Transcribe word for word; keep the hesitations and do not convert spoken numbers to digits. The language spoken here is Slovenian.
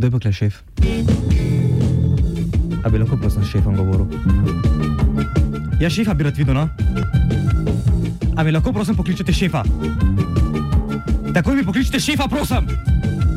Kdo je pa kle šef? A bi lahko prosim s šefom govoril? Ja, šefa bi rad videl, no? A mi lahko prosim pokličete šefa? Takoj mi pokličete šefa, prosim!